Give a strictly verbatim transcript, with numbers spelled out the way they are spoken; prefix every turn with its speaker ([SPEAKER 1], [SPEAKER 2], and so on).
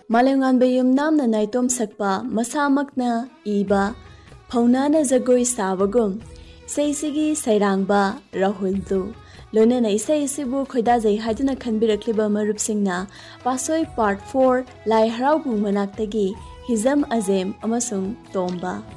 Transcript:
[SPEAKER 1] Malengan Bayum Namna Naitom Sakpa Masamakna Iba Paunana Zagoi Sabagum Seisigi Sairangba Rahuldu Lunana Isaisibu Kodazai Haduna Kanbirakliba Marup Singna Pasoi Part four Lai Haraubu Manaktagi Hizam Azem Amasung Tomba